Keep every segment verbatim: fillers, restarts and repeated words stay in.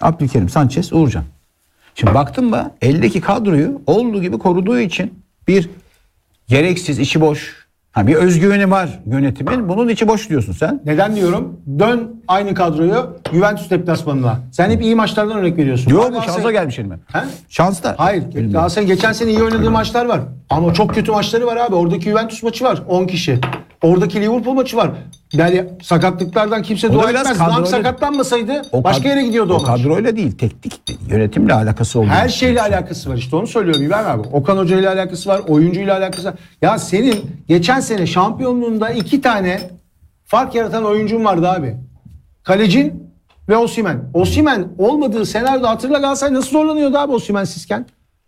Abdülkerim, Sanchez, Uğurcan. Şimdi baktın mı eldeki kadroyu olduğu gibi koruduğu için bir gereksiz, içi boş, ha bir özgüveni var yönetimin. Bunun içi boş diyorsun sen. Neden diyorum? Dön aynı kadroyu Juventus deplasmanına. Sen hep iyi maçlardan örnek veriyorsun. Yok bu Galatasaray- şansa gelmiş elime. He? Şans da. Hayır. Galatasaray geçen sene iyi oynadığı maçlar var. Ama çok kötü maçları var abi. Oradaki Juventus maçı var. on kişi. Oradaki Liverpool maçı var. Yani sakatlıklardan kimse O da dua biraz etmez. Nam kadroyla- sakatlanmasaydı O başka kad- yere gidiyordu o, o maç. kadroyla değil, teknik yönetimle alakası olduğunu Her şeyle düşünüyorsun. alakası var işte onu söylüyorum İbrahim abi. Okan Hoca ile alakası var, oyuncuyla alakası var. Ya senin geçen sene şampiyonluğunda iki tane fark yaratan oyuncun vardı abi. Kalecin ve Osimhen. Osimhen olmadığı senaryoda hatırla Galatasaray nasıl zorlanıyordu abi Osimhen'sizken.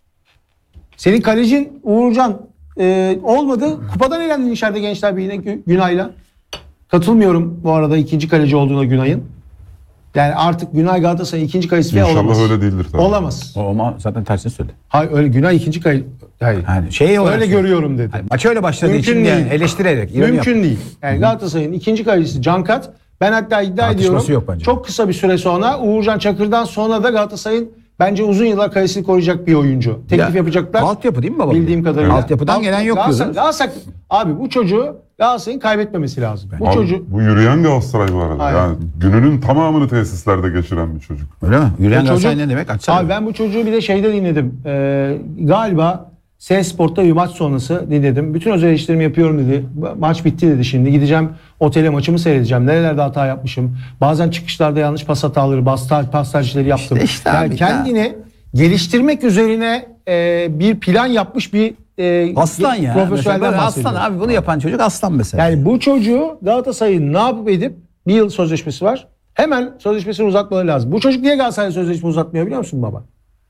Senin kalecin Uğurcan e, olmadı. Kupadan elendin içeride Gençler Birliği'ne Gü- Günay'la. Katılmıyorum bu arada ikinci kaleci olduğuna Günay'ın. Yani artık Günay Galatasaray'ın ikinci kalecisi İnşallah olamaz. öyle değildir tabii. Olamaz. O ama zaten tersini söyledi. Hayır öyle Günay ikinci kaleci. Hayır. Yani şey olarak Öyle söyledi. görüyorum dedi. Yani maçı öyle başladığı Mümkün için değil. yani eleştirerek. ironi Mümkün yaptı. değil. Yani Galatasaray'ın ikinci kalecisi Cankat. Ben hatta iddia Tartışması ediyorum. yok bence. Çok kısa bir süre sonra Uğurcan Çakır'dan sonra da Galatasaray'ın bence uzun yıllar kalesini koruyacak bir oyuncu. Teklif Ya, yapacaklar. altyapı değil mi baba? Bildiğim kadarıyla. Altyapıdan gelen yok Galatasaray, diyoruz. Galatasaray, abi bu çocuğu Galatasaray'ın kaybetmemesi lazım. Bu Abi, çocuğu bu yürüyen Galatasaray bu arada. Aynen. Yani gününün tamamını tesislerde geçiren bir çocuk. Öyle mi? Yürüyen Bu Galatasaray çocuk- ne demek? Açsana. Abi ben bu çocuğu bir de şeyde dinledim. Ee, galiba S Spor'ta bir maç sonrası dinledim. Bütün özel işlerimi yapıyorum dedi. Maç bitti dedi şimdi. Gideceğim otele maçımı seyredeceğim. Nerelerde hata yapmışım. Bazen çıkışlarda yanlış pas hataları, pas, pas tercihleri yaptım. İşte- işte yani abi kendini geliştirmek üzerine e, bir plan yapmış bir e, Aslan ya. Mesela profesyonelden böyle bahsediyorum. aslan abi bunu yapan çocuk aslan mesela. Yani bu çocuğu Galatasaray'ın ne yapıp edip bir yıl sözleşmesi var. Hemen sözleşmesini uzatmaları lazım. Bu çocuk niye Galatasaray sözleşme uzatmıyor biliyor musun baba?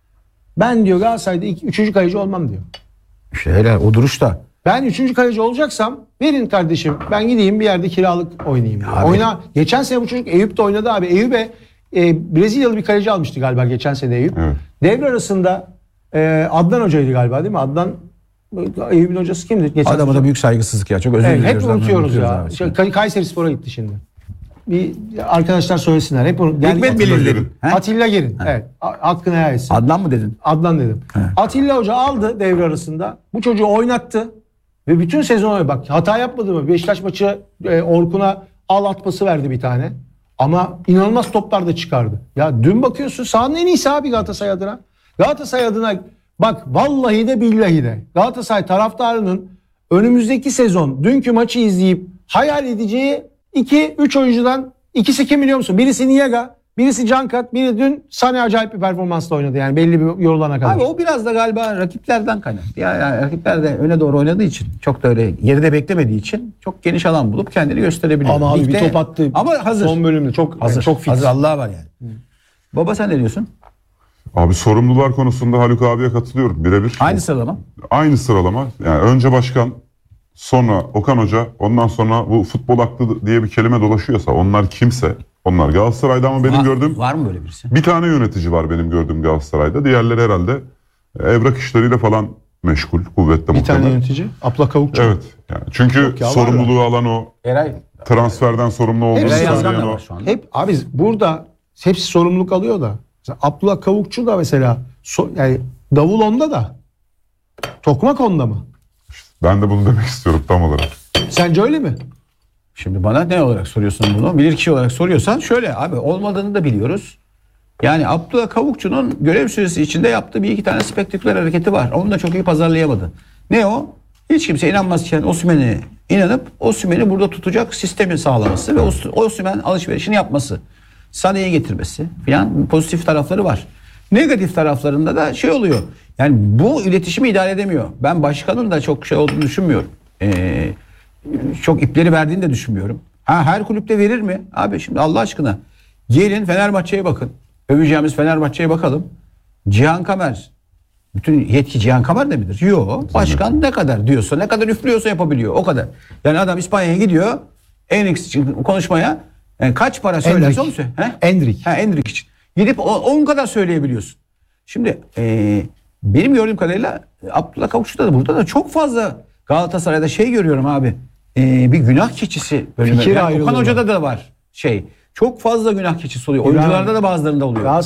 Ben diyor Galatasaray'da iki, üçüncü kaleci olmam diyor. İşte helal o duruşta. Ben üçüncü kaleci olacaksam verin kardeşim ben gideyim bir yerde kiralık oynayayım diyor. Abi. Oyna. Geçen sene bu çocuk Eyüp'te oynadı abi. Eyüp'e e, Brezilyalı bir kaleci almıştı galiba geçen sene Eyüp. Evet. Devre arasında e, Adnan Hoca'ydı galiba değil mi? Adnan Eyüp'ün hocası kimdi? Geçen Adama da büyük saygısızlık ya. Çok özür Evet, diliyoruz. hep unutuyoruz ya. abi. Şey, Kay- Kayseri Spor'a gitti şimdi. Bir arkadaşlar söylesinler. Hep onu. Hikmet Atilla bilir Gerin. dedim. He? Atilla Gerin. Evet. A- Hakkını helal etsin. Adnan mı dedin? Adnan dedim. Atilla Hoca aldı devre arasında. Bu çocuğu oynattı. Ve bütün sezon bak hata yapmadı mı? Beşiktaş maçı e, Orkun'a al atması verdi bir tane. Ama inanılmaz toplar da çıkardı. Ya dün bakıyorsun sahanın en iyisi abi Galatasaray adına. Galatasaray adına bak vallahi de billahi de Galatasaray taraftarının önümüzdeki sezon dünkü maçı izleyip hayal edeceği iki üç oyuncudan ikisi kim biliyor musun? Birisi Niega, birisi Cankat, biri dün Sané acayip bir performansla oynadı yani belli bir yorulana kadar. Abi o biraz da galiba rakiplerden kaynaklı. Ya, yani rakipler de öne doğru oynadığı için çok da öyle geride beklemediği için çok geniş alan bulup kendini gösterebiliyor. Ama abi bir Ligde- top attı. Ama hazır. Son bölümde çok hazır. çok fit. Hazır Allah var yani. Baba sen ne diyorsun? Abi sorumlular konusunda Haluk abiye katılıyorum birebir. Aynı sıralama. Aynı sıralama. Yani önce başkan, sonra Okan Hoca, ondan sonra bu futbol aklı diye bir kelime dolaşıyorsa onlar kimse, onlar Galatasaray'da ama benim Var- gördüğüm Var mı böyle birisi? bir tane yönetici var benim gördüğüm Galatasaray'da. Diğerleri herhalde evrak işleriyle falan meşgul, kuvvetle Bir tane muhtemelen. yönetici. Abla Kavukçu. Evet. Yani çünkü Yok ya, var sorumluluğu alan o, Eray. transferden sorumlu olduğunu Hepsi Eray Yazgan söyleyen da o. var şu anda. Hep abi burada hepsi sorumluluk alıyor da. Mesela Abdullah Kavukçu da mesela so, yani davul onda da. Tokmak onda mı? Ben de bunu demek istiyorum tam olarak. Sence öyle mi? Şimdi bana ne olarak soruyorsun bunu? Bilirkişi olarak soruyorsan şöyle abi olmadığını da biliyoruz. Yani Abdullah Kavukçu'nun görev süresi içinde yaptığı bir iki tane spektaküler hareketi var. Onu da çok iyi pazarlayamadı. Ne o? Hiç kimse inanmazken Osimhen'e inanıp Osimhen'i burada tutacak sistemi sağlaması ve Os- Osimhen alışverişini yapması. Sané'yi getirmesi filan pozitif tarafları var. Negatif taraflarında da şey oluyor. Yani bu iletişimi idare edemiyor. Ben başkanın da çok şey olduğunu düşünmüyorum. Eee çok ipleri verdiğini de düşünmüyorum. Ha her kulüpte verir mi? Abi şimdi Allah aşkına gelin Fenerbahçe'ye bakın. Öveceğimiz Fenerbahçe'ye bakalım. Cihan Kamer. Bütün yetki Cihan Kamer'de midir? Yok. Başkan ne kadar diyorsa, ne kadar üflüyorsa yapabiliyor. O kadar. Yani adam İspanya'ya gidiyor. Enrix için konuşmaya. Yani kaç para söylerse Endrick. onu söyle. He? Endrick. Ha, Endrick için. Gidip on kadar söyleyebiliyorsun. Şimdi e, benim gördüğüm kadarıyla Abdullah Kavukçu'da da burada da çok fazla Galatasaray'da şey görüyorum abi. E, bir günah keçisi bölümü. Fikir Yani ayrılığı Okan var. Hoca'da da var şey. Çok fazla günah keçisi oluyor. İbrahim- Oyuncularda da bazılarında oluyor.